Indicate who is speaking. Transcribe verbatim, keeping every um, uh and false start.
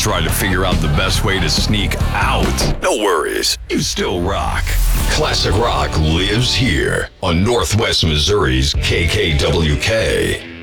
Speaker 1: trying to figure out the best way to sneak out. No worries, you still rock. Classic rock lives here on Northwest Missouri's K K W K.